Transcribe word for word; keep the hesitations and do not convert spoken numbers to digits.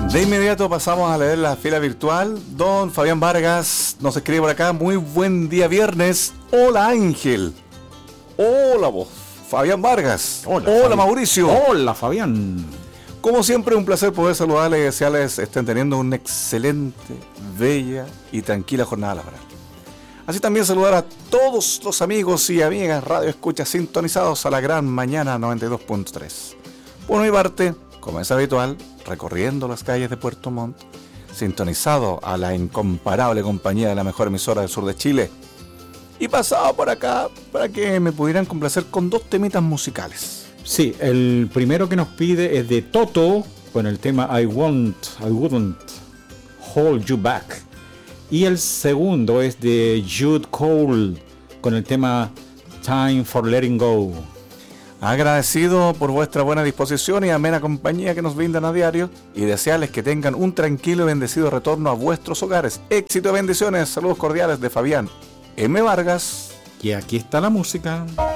De inmediato pasamos a leer la fila virtual. Don Fabián Vargas nos escribe por acá: muy buen día viernes. Hola Ángel. Hola vos, Fabián Vargas. Hola, Hola Fabi- Mauricio. Hola Fabián. Como siempre, un placer poder saludarles y desearles estén teniendo una excelente, bella y tranquila jornada laboral. Así también saludar a todos los amigos y amigas Radio Escucha sintonizados a la gran mañana noventa y dos punto tres. Por mi parte, como es habitual, recorriendo las calles de Puerto Montt, sintonizado a la incomparable compañía de la mejor emisora del sur de Chile, y pasado por acá para que me pudieran complacer con dos temitas musicales. Sí, el primero que nos pide es de Toto con el tema I Won't, I Wouldn't Hold You Back. Y el segundo es de Jude Cole con el tema Time for Letting Go. Agradecido por vuestra buena disposición y amena compañía que nos brindan a diario, y desearles que tengan un tranquilo y bendecido retorno a vuestros hogares. Éxito y bendiciones. Saludos cordiales de Fabián M. Vargas. Y aquí está la música.